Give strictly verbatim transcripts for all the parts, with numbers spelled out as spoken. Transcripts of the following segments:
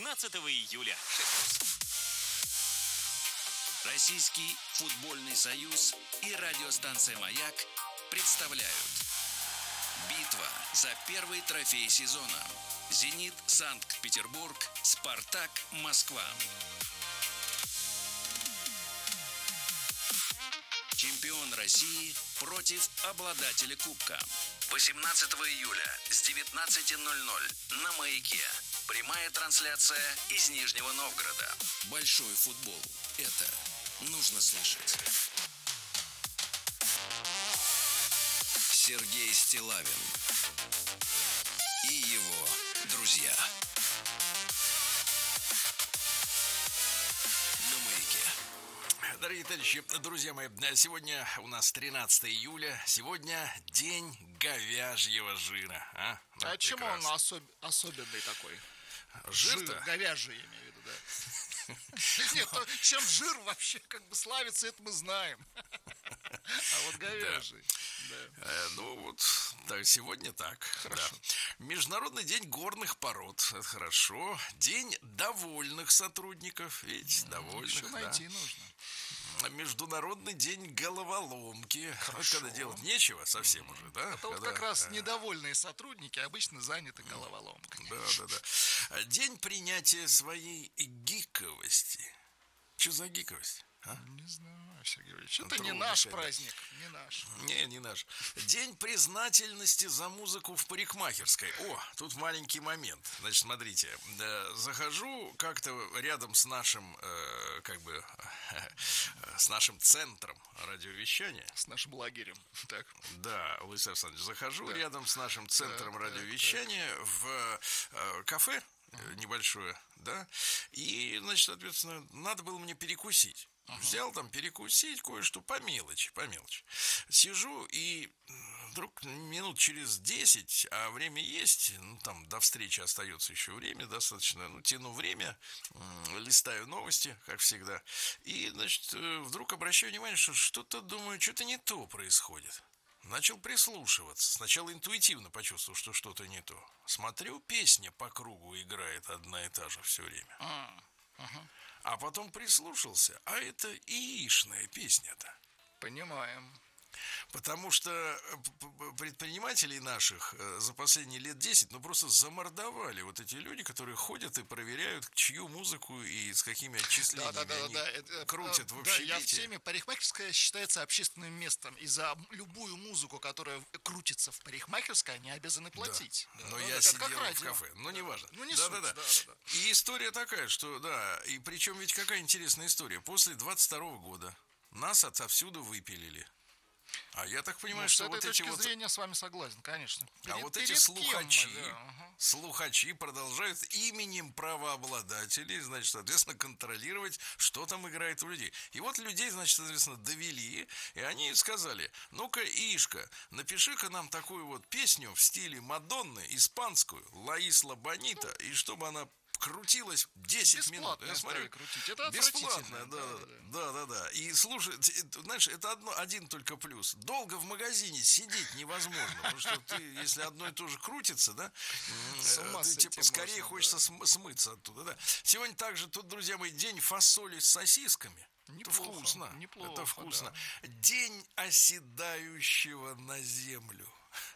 шестнадцатого июля. Российский футбольный союз и радиостанция «Маяк» представляют битва за первый трофей сезона. «Зенит» Санкт-Петербург, «Спартак» Москва. Чемпион России против обладателя кубка. восемнадцатого июля с девятнадцати ноль-ноль на «Маяке». Прямая трансляция из Нижнего Новгорода. Большой футбол. Это нужно слышать. Сергей Стиллавин и его друзья. На «Маяке». Дорогие товарищи, друзья мои, сегодня у нас тринадцатое июля. Сегодня день говяжьего жира. А, ну, а чему он прекрасно. особ- особенный такой? Жир-то? Жир, говяжий, я имею в виду, да. Нет, то, чем жир вообще как бы славится, это мы знаем. А вот говяжий. Э, ну вот, так, сегодня так. Хорошо. Да. Международный день горных пород. Это хорошо. День довольных сотрудников. Видите, довольных. Еще да. найти нужно. Международный день головоломки. Вот Хорошо. когда делать нечего совсем уже, да? Это вот Когда, как раз э, недовольные сотрудники обычно заняты головоломкой. Да, да, да. День принятия своей гиковости. Что за гиковость? А? Не знаю, Сергей Ильич, это Трудно не наш сказать. праздник, не наш. Не, не наш. День признательности за музыку в парикмахерской. О, тут маленький момент. Значит, смотрите, да, захожу как-то рядом с нашим, э, как бы, э, с нашим центром радиовещания. С нашим лагерем. Так. Да, Владислав Александрович, захожу Да. рядом с нашим центром Так, так, радиовещания в э, кафе э, небольшое, да, и, значит, соответственно, надо было мне перекусить. Взял там перекусить кое-что по мелочи, по мелочи. Сижу и вдруг минут через десять, а время есть, ну там до встречи остается еще время достаточно, ну тяну время, листаю новости, как всегда, и, значит, вдруг обращаю внимание, что что-то, думаю, что-то не то происходит. Начал прислушиваться. Сначала интуитивно почувствовал, что что-то не то. Смотрю, песня по кругу играет одна и та же все время. Ага. А потом прислушался, а это яичная песня-то. Понимаем. Потому что предпринимателей наших за последние лет десять, ну, просто замордовали вот эти люди, которые ходят и проверяют, чью музыку и с какими отчислениями Да, да, да, они да, это, крутят в да, я в общепите. теме. Парикмахерская считается общественным местом, и за любую музыку, которая крутится в парикмахерской, они обязаны платить. Да, Да, но да, я да, сидел как в радио. кафе, ну, неважно. Ну, не да, суть, да, да. да, да, да. И история такая, что, да, и причем ведь какая интересная история. После двадцать второго года нас отовсюду выпилили. А я так понимаю, Ну, что с этой вот точки эти вот... зрения с вами согласен, конечно. А Перед- вот эти перед кем мы, слухачи, да, ага. слухачи продолжают именем правообладателей, значит, соответственно, контролировать, что там играет у людей. И вот людей, значит, соответственно, довели, и они сказали: ну-ка, Ишка, напиши-ка нам такую вот песню в стиле Мадонны, испанскую, «Ла Исла Бонита», и чтобы она крутилась десять минут. Бесплатно Я смотрю, стали крутить. Это бесплатно, отвратительно. да, да, да, да, да. И слушай, ты, знаешь, это одно, один только плюс. Долго в магазине сидеть невозможно, потому что ты, если одно и то же крутится, да, С ума ты сойти типа скорее можно, хочется да. см- смыться оттуда, да. Сегодня также тут, друзья мои, день фасоли с сосисками. Неплохо, Это вкусно, неплохо, это вкусно. да. День оседающего на землю.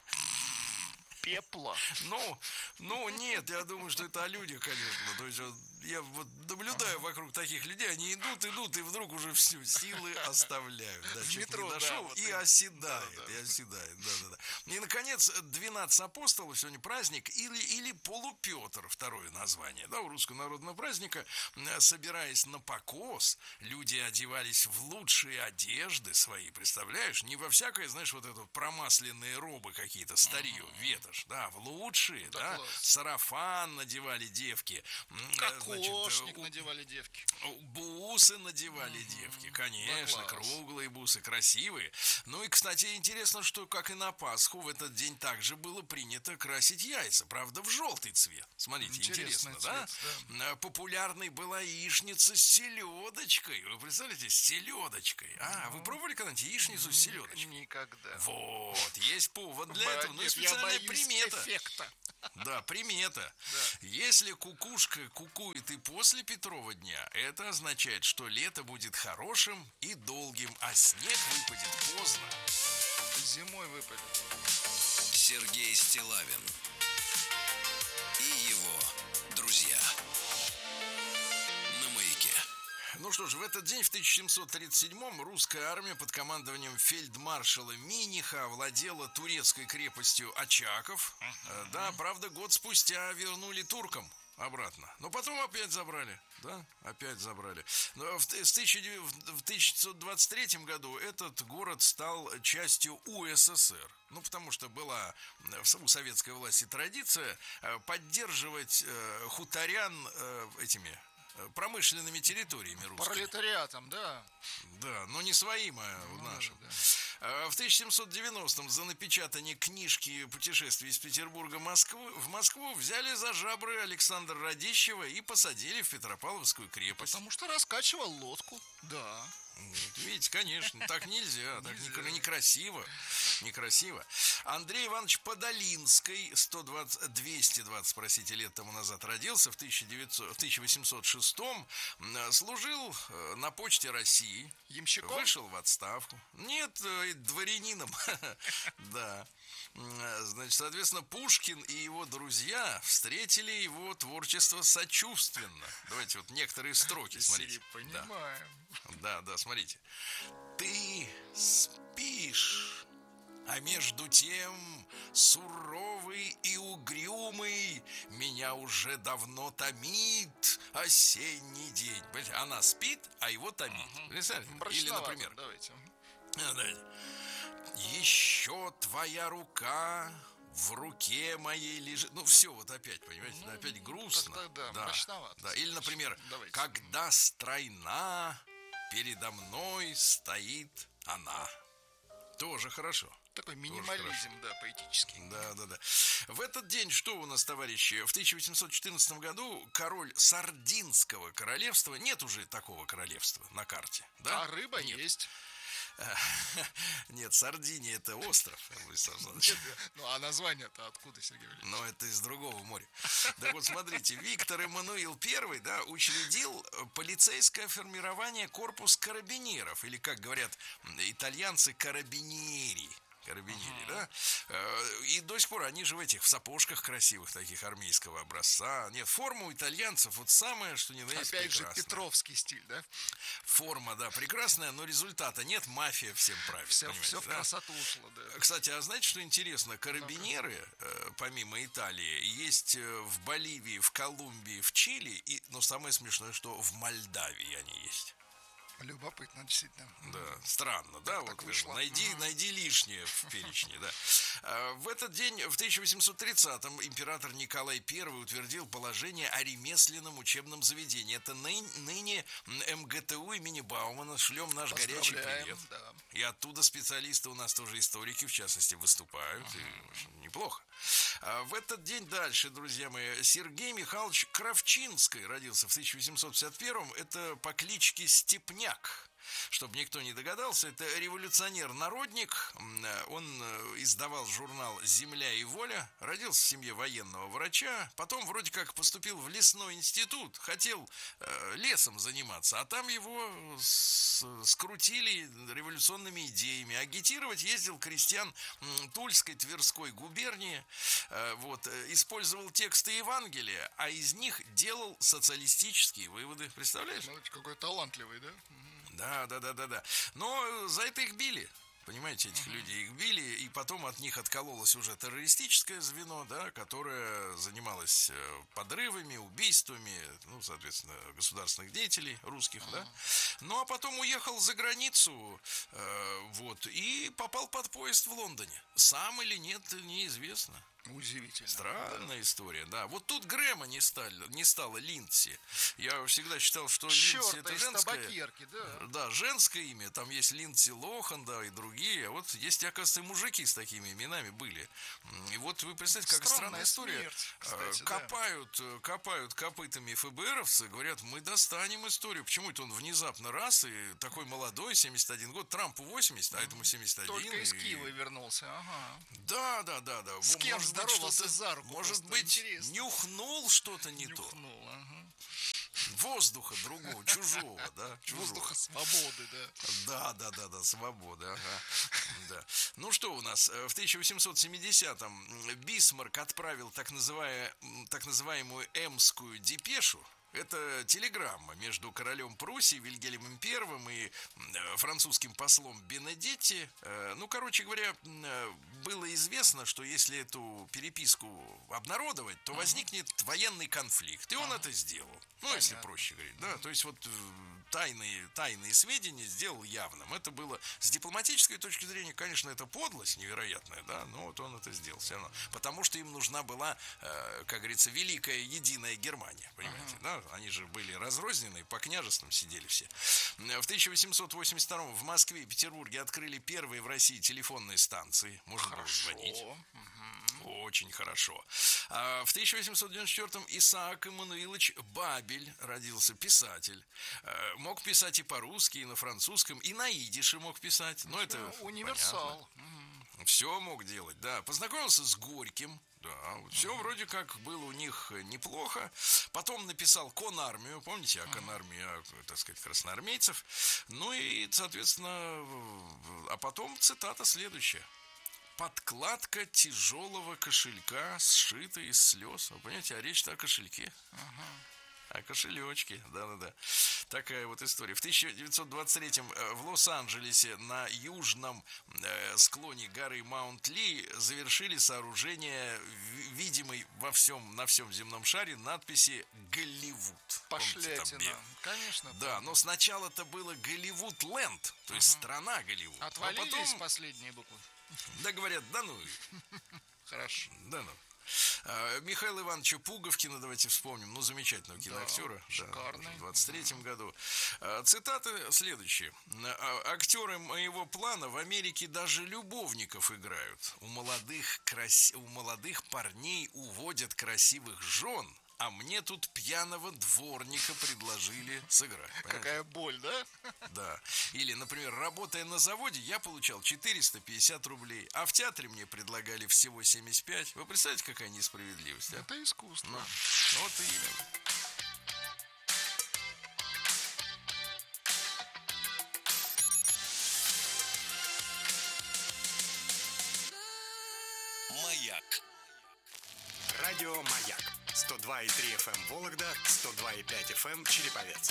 Пепла. Ну, ну, нет, я думаю, что это о людях, конечно. То есть вот, я вот наблюдаю вокруг таких людей, они идут, идут, и вдруг уже все, силы оставляют. Да, В чуть метро, не да, дошел, вот и именно. оседает, Да, да. и оседает, да, да, да. И, наконец, двенадцать апостолов, сегодня праздник, или, или Полупетр, второе название, да, у русского народного праздника. Собираясь на покос, люди одевались в лучшие одежды свои, представляешь? Не во всякое, знаешь, вот это промасленные робы какие-то, старье, ветошь, да, в лучшие, Да, да, класс. сарафан надевали девки, м, э, значит, Кокошник у- надевали девки. бусы надевали девки, конечно, Да, класс. круглые бусы, красивые. Ну и, кстати, интересно, что, как и на Пасху, в этот день также было принято красить яйца, правда, в желтый цвет. Смотрите, Интересный интересно, да? цвет, Э, Популярной была яичница с селедочкой. Вы представляете, с селедочкой. А, вы пробовали когда-нибудь яичницу с селедочкой? Никогда. Вот, есть повод для этого. Ну и Нет, я специальная боюсь примета. эффекта. Да, примета. Если кукушка кукует существует и после Петрова дня. Это означает, что лето будет хорошим и долгим, а снег выпадет поздно. Зимой выпадет. Сергей Стиллавин и его друзья на Маяке. Ну что ж, в этот день, в тысяча семьсот тридцать седьмом, русская армия под командованием фельдмаршала Миниха овладела турецкой крепостью Очаков. Uh-huh. Да, правда, год спустя вернули туркам обратно. Но потом опять забрали. Да, опять забрали. Но в, в, тысяча девятьсот двадцать третьем году этот город стал частью УССР. Ну, потому что была у советской власти традиция поддерживать э, хуторян э, этими... промышленными территориями русскими. Пролетариатом, да. Да, но не своим, а ну, нашим. Да, да. В тысяча семьсот девяностом за напечатание книжки «Путешествие из Петербурга Москву, в Москву» взяли за жабры Александра Радищева и посадили в Петропавловскую крепость. Потому что раскачивал лодку, да. Вот, видите, конечно, так нельзя, так некрасиво, некрасиво. Андрей Иванович Подолинский, сто двадцать, двести двадцать, спросите, лет тому назад родился, в тысяча восемьсот шестом, служил на почте России. Ямщиком? Вышел в отставку. Нет, дворянином, да. Значит, соответственно, Пушкин и его друзья встретили его творчество сочувственно. Давайте вот некоторые строки, смотрите. Понимаем. Да, да, смотрите. Ты спишь, а между тем суровый и угрюмый меня уже давно томит осенний день. Она спит, а его томит. Угу. Или, например, давайте. Еще твоя рука в руке моей лежит. Ну, все, вот опять, понимаете, ну, опять грустно. Да, да, мрачновато. Да. Или, например, давайте. Когда стройна передо мной стоит она. Тоже хорошо. Такой минимализм, да, поэтический. Да, да, да. В этот день что у нас, товарищи? В тысяча восемьсот четырнадцатом году король Сардинского королевства, нет уже такого королевства на карте, да? А рыба нет. Есть. Нет, Сардиния — это остров. Ну, а название-то откуда, Сергей Валерьевич? Но это из другого моря. Так вот, смотрите, Виктор Эммануил Первый, да, учредил полицейское формирование корпус карабинеров, или, как говорят итальянцы, карабинери. Карабинери, uh-huh. да? И до сих пор они же в этих, в сапожках красивых, таких армейского образца. Нет, форма у итальянцев вот самое, что ни на есть Опять прекрасная. же, петровский стиль, да? Форма, да, прекрасная, но результата нет, мафия всем правит. Все, все в да? красоту ушло, да. Кстати, а знаете, что интересно? Карабинеры, э, помимо Италии, есть в Боливии, в Колумбии, в Чили, и, но самое смешное, что в Мольдавии они есть. Любопытно, действительно. Да, странно, да, так вот вышло. найди, Ага. найди лишнее в перечне, да. А, в этот день, в тысяча восемьсот тридцатом, император Николай Первый утвердил положение о ремесленном учебном заведении. Это ны, ныне МГТУ имени Баумана. Шлем наш горячий привет. Да. И оттуда специалисты у нас тоже историки, в частности, выступают. Ага. И, в общем, неплохо. А в этот день дальше, друзья мои, Сергей Михайлович Кравчинский родился в тысяча восемьсот пятьдесят первом. Это по кличке Степняк. Чтобы никто не догадался, это революционер-народник. Он издавал журнал «Земля и воля». Родился в семье военного врача. Потом вроде как поступил в лесной институт. Хотел э, лесом заниматься. А там его с- скрутили революционными идеями. Агитировать ездил крестьян Тульской, Тверской губернии. Э, вот, использовал тексты Евангелия, а из них делал социалистические выводы. Представляешь? Смотрите, какой талантливый, да? Да, да, да, да, да. Но за это их били. Понимаете, этих uh-huh. людей их били, и потом от них откололось уже террористическое звено, да, которое занималось подрывами, убийствами, ну, соответственно, государственных деятелей русских, uh-huh. да. Ну, а потом уехал за границу, э, вот, и попал под поезд в Лондоне. Сам или нет, неизвестно. Удивительно. Странная да. история, да. Вот тут Грэма не, стали, не стало Линдси. Я всегда считал, что Черт, Линдси это из женское. табакерки, да. Да, женское имя. Там есть Линдси Лохан, да, и другие. А вот есть, оказывается, и мужики с такими именами были. И вот вы представляете, как странная, странная история. Смерть, кстати, копают, да. копают копытами ФБРовцы, говорят, мы достанем историю. Почему это он внезапно раз, и такой молодой, семьдесят один год, Трампу восемьдесят, а этому семьдесят один. Только из и... Киева вернулся, ага. Да, да, да, да. С кем может здоровался быть, за руку? может быть, интересно. нюхнул что-то не Нюхнул, то. ага. воздуха другого, чужого, да? Чужого. Воздуха свободы, да. Да, да, да, да, свобода, ага. Да. Ну что у нас? В тысяча восемьсот семидесятом Бисмарк отправил так, называя, так называемую Эмскую депешу. Это телеграмма между королем Пруссии Вильгельмом Первым и французским послом Бенедетти. Ну, короче говоря, было известно, что если эту переписку обнародовать, то возникнет военный конфликт. И он это сделал. Ну, понятно. Если проще говорить, да. То есть вот тайные, тайные сведения сделал явным. Это было с дипломатической точки зрения, конечно, это подлость невероятная, да, но вот он это сделал все равно. Потому что им нужна была, как говорится, великая единая Германия, понимаете, да? Они же были разрознены, по княжествам сидели все. В тысяча восемьсот восемьдесят втором в Москве и Петербурге открыли первые в России телефонные станции. Можно было звонить. Угу. Очень хорошо. А в тысяча восемьсот девяносто четвёртом Исаак Эммануилович Бабель родился, писатель. Мог писать и по-русски, и на французском, и на идише мог писать. Но это универсал. Понятно. Все мог делать, да. Познакомился с Горьким. Да, все uh-huh. вроде как было у них неплохо. Потом написал «Конармию», помните, о конармии, о, так сказать, красноармейцев. Ну и, соответственно, а потом цитата следующая. «Подкладка тяжелого кошелька сшита из слез». Вы понимаете, а речь-то о кошельке. Uh-huh. О кошелечке, да-да-да. Такая вот история. В тысяча девятьсот двадцать третьем в Лос-Анджелесе на южном э, склоне горы Маунт-Ли завершили сооружение видимой во всем, на всем земном шаре надписи «Голливуд». Пошлятина. Конечно. Да, помню. Но сначала-то было «Голливуд-ленд», то есть uh-huh. страна Голливуд. Отвалились потом... последние буквы? Да, говорят, да ну. Хорошо. Да ну. А, Михаила Ивановича Пуговкина, давайте вспомним, ну, замечательного киноактера, да, шикарный. Да, в двадцать третьем году. А, цитаты следующие. А, актеры моего плана в Америке даже любовников играют. У молодых, крас... у молодых парней уводят красивых жен, а мне тут пьяного дворника предложили сыграть. Понимаете? Какая боль, да? Да. Или, например, работая на заводе, я получал четыреста пятьдесят рублей, а в театре мне предлагали всего семьдесят пять. Вы представляете, какая несправедливость? А? Это искусство. Ну, ну вот именно. Маяк. Радио «Маяк». сто два и три эф эм Вологда, сто два и пять эф эм Череповец.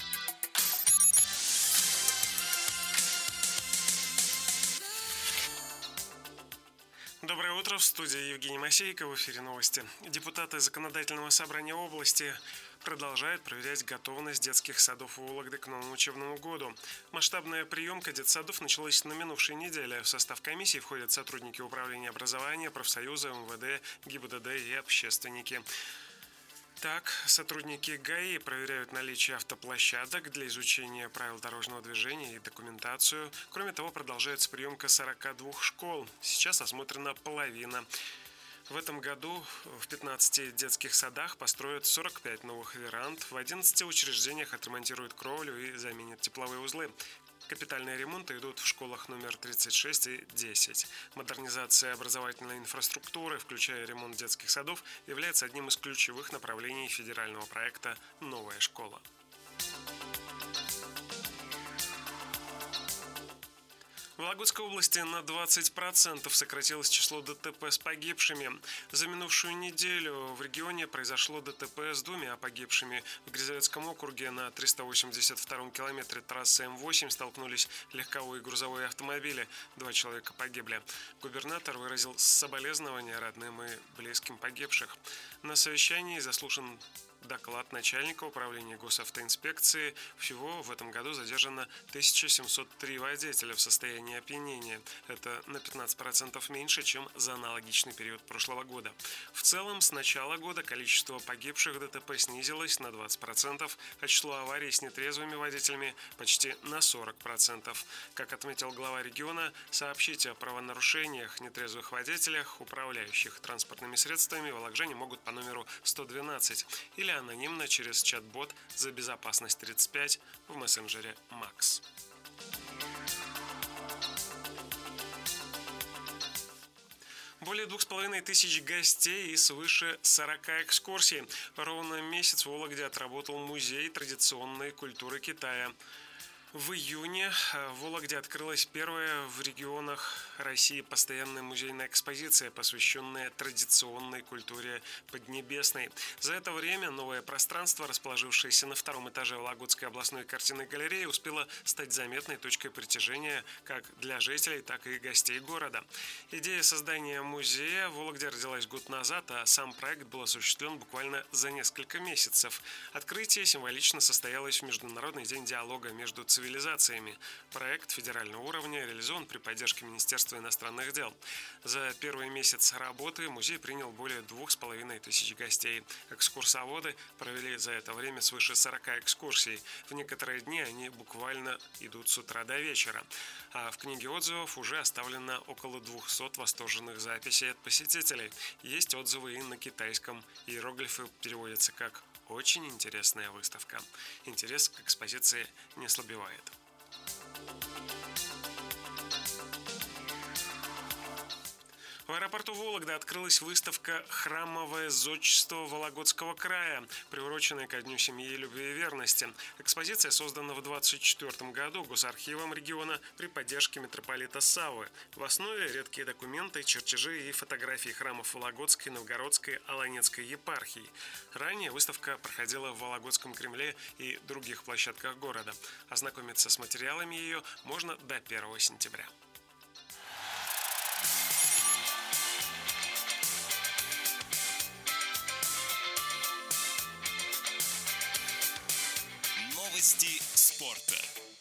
Доброе утро. В студии Евгений Масейко. В эфире новости. Депутаты Законодательного собрания области продолжают проверять готовность детских садов Вологды к новому учебному году. Масштабная приемка детсадов началась на минувшей неделе. В состав комиссии входят сотрудники управления образования, профсоюза, эм вэ дэ, ГИБДД и общественники. Так, сотрудники ГАИ проверяют наличие автоплощадок для изучения правил дорожного движения и документацию. Кроме того, продолжается приемка сорока двух школ. Сейчас осмотрена половина. В этом году в пятнадцати детских садах построят сорок пять новых веранд, в одиннадцати учреждениях отремонтируют кровлю и заменят тепловые узлы. Капитальные ремонты идут в школах номер тридцать шесть и десять. Модернизация образовательной инфраструктуры, включая ремонт детских садов, является одним из ключевых направлений федерального проекта «Новая школа». В Вологодской области на двадцать процентов сократилось число ДТП с погибшими. За минувшую неделю в регионе произошло ДТП с двумя погибшими. В Грязовецком округе на триста восемьдесят втором километре трассы эм восемь столкнулись легковой и грузовой автомобили. Два человека погибли. Губернатор выразил соболезнования родным и близким погибших. На совещании заслушан доклад начальника управления госавтоинспекции. Всего в этом году задержано тысяча семьсот три водителя в состоянии опьянения. Это на пятнадцать процентов меньше, чем за аналогичный период прошлого года. В целом, с начала года количество погибших в ДТП снизилось на двадцать процентов, а число аварий с нетрезвыми водителями почти на сорок процентов. Как отметил глава региона, сообщить о правонарушениях нетрезвых водителях, управляющих транспортными средствами, вологодчане могут по номеру сто двенадцать или анонимно через чат-бот «За безопасность тридцать пять» в мессенджере «Макс». Более двух с половиной тысяч гостей и свыше сорока экскурсий. Ровно месяц в Вологде отработал музей традиционной культуры Китая. В июне в Вологде открылась первая в регионах России постоянная музейная экспозиция, посвященная традиционной культуре Поднебесной. За это время новое пространство, расположившееся на втором этаже Вологодской областной картинной галереи, успело стать заметной точкой притяжения как для жителей, так и гостей города. Идея создания музея в Вологде родилась год назад, а сам проект был осуществлен буквально за несколько месяцев. Открытие символично состоялось в Международный день диалога между цивилизациями. цивилизациями. Проект федерального уровня реализован при поддержке Министерства иностранных дел. За первый месяц работы музей принял более двух с половиной тысяч гостей. Экскурсоводы провели за это время свыше сорока экскурсий. В некоторые дни они буквально идут с утра до вечера. А в книге отзывов уже оставлено около двухсот восторженных записей от посетителей. Есть отзывы и на китайском. Иероглифы переводятся как «очень интересная выставка». Интерес к экспозиции не ослабевает. В аэропорту Вологда открылась выставка «Храмовое зодчество Вологодского края», приуроченная ко Дню семьи, любви и верности. Экспозиция создана в двадцать четвёртом году Госархивом региона при поддержке митрополита Саввы. В основе редкие документы, чертежи и фотографии храмов Вологодской, Новгородской, Аланецкой епархий. Ранее выставка проходила в Вологодском Кремле и других площадках города. Ознакомиться с материалами ее можно до первого сентября. Новости спорта.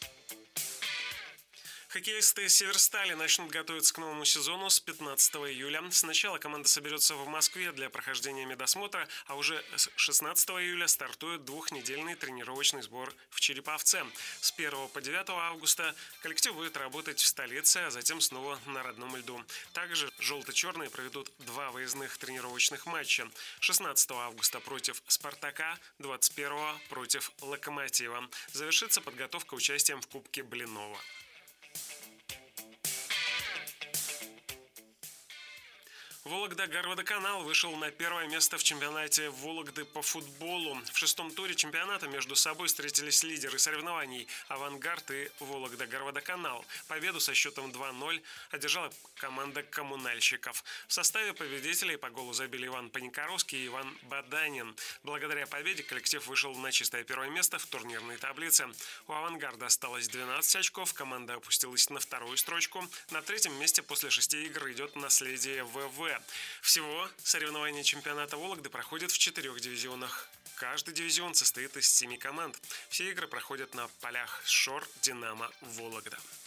Хоккеисты «Северстали» начнут готовиться к новому сезону с пятнадцатого июля. Сначала команда соберется в Москве для прохождения медосмотра, а уже с шестнадцатого июля стартует двухнедельный тренировочный сбор в Череповце. С первого по девятое августа коллектив будет работать в столице, а затем снова на родном льду. Также желто-черные проведут два выездных тренировочных матча. шестнадцатого августа против «Спартака», двадцать первого против «Локомотива». Завершится подготовка участием в Кубке Блинова. Вологда-Горводоканал вышел на первое место в чемпионате Вологды по футболу. В шестом туре чемпионата между собой встретились лидеры соревнований «Авангард» и Вологда-Горводоканал. Победу со счетом два ноль одержала команда коммунальщиков. В составе победителей по голу забили Иван Паникоровский и Иван Баданин. Благодаря победе коллектив вышел на чистое первое место в турнирной таблице. У «Авангарда» осталось двенадцать очков, команда опустилась на вторую строчку. На третьем месте после шести игр идет «Наследие ВВ». Всего соревнования чемпионата Вологды проходят в четырех дивизионах. Каждый дивизион состоит из семи команд. Все игры проходят на полях «Шор», «Динамо», «Вологда».